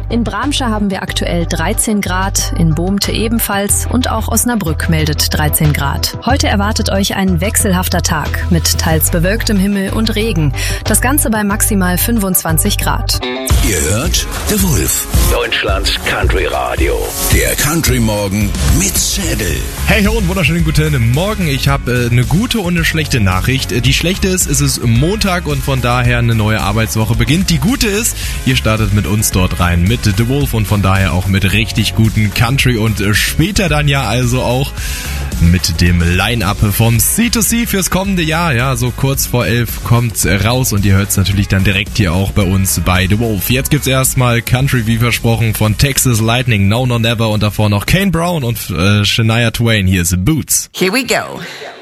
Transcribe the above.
In Bramsche haben wir aktuell 13 Grad, in Boomte ebenfalls und auch Osnabrück meldet 13 Grad. Heute erwartet euch ein wechselhafter Tag mit teils bewölktem Himmel und Regen. Das Ganze bei maximal 25 Grad. Ihr hört The Wolf. Deutschlands Country Radio. Der Country Morgen mit Schädel. Hey und wunderschönen guten Morgen. Ich habe eine gute und eine schlechte Nachricht. Die schlechte ist, es ist Montag und von daher eine neue Arbeitswoche beginnt. Die gute ist, ihr startet mit uns dort rein mit The Wolf und von daher auch mit richtig guten Country und später dann ja also auch mit dem Line-Up vom C2C fürs kommende Jahr. Ja, so kurz vor 11 kommt's raus und ihr hört's natürlich dann direkt hier auch bei uns bei The Wolf. Jetzt gibt's erstmal Country wie versprochen von Texas Lightning, Now Nor Never und davor noch Kane Brown und Shania Twain. Hier ist Boots. Here we go.